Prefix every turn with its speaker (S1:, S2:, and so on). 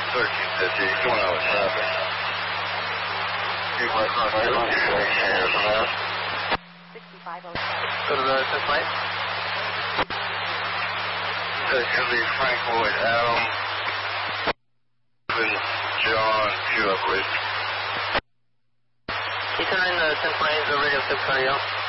S1: 1350. Going out with traffic. Go to the 10th plate. So it's going to be Frank Lloyd, Adam, John, Q up, please. Can you turn in the 10th plane, the radio 6 radio?